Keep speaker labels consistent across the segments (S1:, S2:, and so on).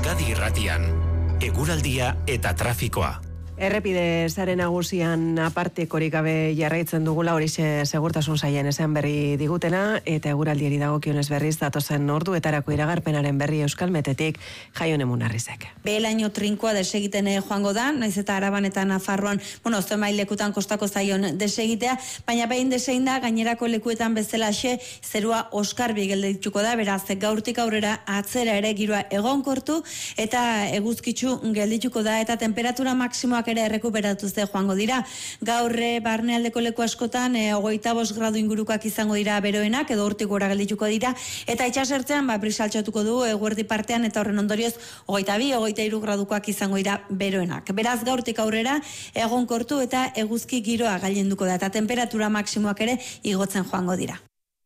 S1: Euskadi Irratian, eguraldia eta trafikoa.
S2: Errepide sare nagusian apartekorik gabe jarraitzen dugula, horixe segurtasun sailen esan berri digutena, eta eguraldiari dagokionez berriz datozen orduetarako iragarpenaren berri Euskalmetetik Jaione Munarrizek.
S3: Behelaino trinkoa desegiten joango da, naiz eta Araban eta Nafarroan, zenbait lekutan kostako zaion desegitea, baina behin desegin da gainerako lekuetan bezalaxe zerua oskarbi geldituko da, beraz gaurtik aurrera atzera ere giroa egonkortu eta eguzkitsu geldituko da, eta temperatura maksimoak ere errekuperatuzte joango dira. Gaur barnealdeko leku askotan 25 gradu ingurukoak izango dira beroenak, edo hortik gora geldituko dira, eta itxasertzean brisa altxatuko du eguerdi partean, eta horren ondorioz 22-23 gradukoak izango dira beroenak. Beraz gaurtik aurrera egonkortu eta eguzki giroa gailenduko da, eta temperatura maksimoak ere igotzen joango dira.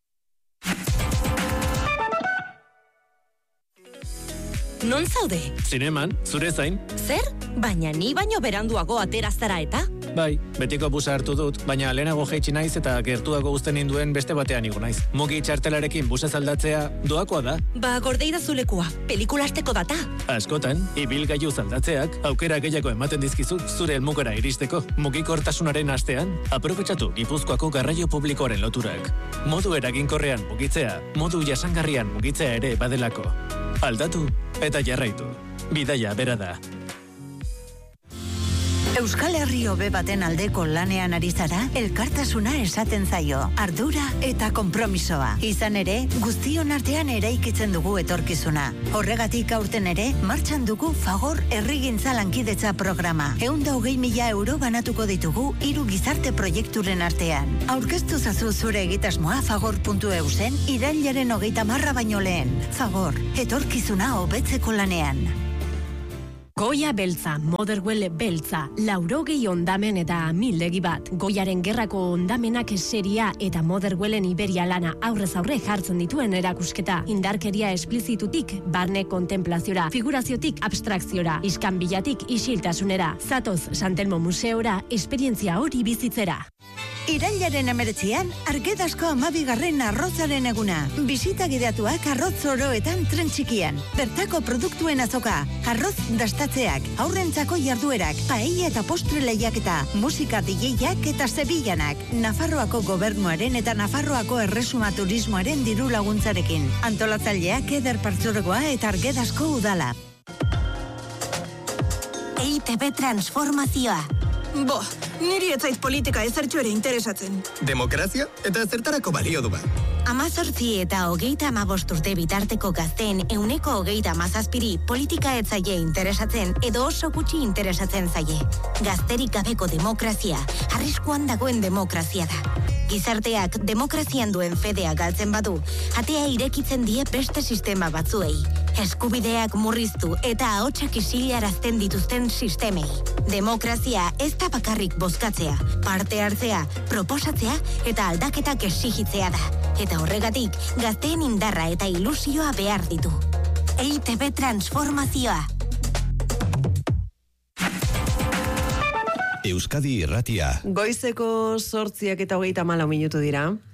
S4: Non zaude?
S5: Zineman, zure zain.
S4: Zer? Baina ni baino beranduago ateraztara eta?
S5: Bai, betiko busa hartu dut, baina lehenago jaitsi naiz eta gertuago uzten ninduen beste batean igo naiz. Mugi txartelarekin busa zaldatzea doakoa da.
S4: Ba, gordeira zulekua, pelikulasteko data.
S5: Askotan, ibilgailu zaldatzeak aukera gehiago ematen dizkizu zure helmugara iristeko. Mugikortasunaren astean, aprobetxatu Gipuzkoako garraio publikoaren loturak. Modu eraginkorrean mugitzea, modu jasangarrian mugitzea ere badelako. Aldatu eta jarraitu. Bidaia bera da.
S6: Euskal Herri hobe baten aldeko lanean ari zara, elkartasuna esaten zaio, ardura eta konpromisoa. Izan ere, guztion artean eraikitzen dugu etorkizuna. Horregatik aurten ere, martxan dugu Fagor Herrigintza Lankidetza programa. 120.000 euro banatuko ditugu 3 gizarte proiekturen artean. Aurkeztu zazu zure egitasmoa fagor.eusen irailaren 30 baino lehen. Fagor, etorkizuna hobetzeko lanean.
S7: Goia beltza, Motherwell beltza, 80 ondamen eta 1000 bat. Goiaren gerrako ondamenak seria eta Motherwellen Iberia lana aurrez aurre jartzen dituen erakusketa. Indarkeria esplizitutik barne kontemplaziora, figuraziotik abstrakziora, iskanbilatik isiltasunera. Zatoz Santelmo Museora, esperientzia hori bizitzera.
S6: Irailaren 19an, Argedasko 12. arrozaren eguna. Bisita gidatuak arroz oroetan tren txikian. Bertako produktuen azoka, arroz dastatzeak, aurrentzako jarduerak, paella eta postre lehiaketa, musika DJak eta zebillanak. Nafarroako gobernuaren eta Nafarroako erresuma turismoaren diru laguntzarekin. Antolatzaileak Eder Partzuergoa eta Argedasko udala.
S4: EITB transformazioa.
S8: Bo, niri ez zait politika ezertxo ere interesatzen.
S9: Demokrazia eta zertarako balio du ba.
S4: 18 eta 35 urte bitarteko gazteen 137 politika ez zaie interesatzen edo oso gutxi interesatzen zaie. Gazterik gabeko demokrazia, arriskuan dagoen demokrazia da. Gizarteak demokrazian duen fedea galtzen badu, atea irekitzen die beste sistema batzuei. Eskubideak murriztu eta ahotsak isilarazten dituzten sistemei. Demokrazia ez da bakarrik bozkatzea, parte hartzea, proposatzea eta aldaketak exigitzea da. Eta horregatik, gazteen indarra eta ilusioa behar ditu. EITB transformazioa.
S1: Euskadi Irratia.
S2: Goizeko 8:34 minutu dira.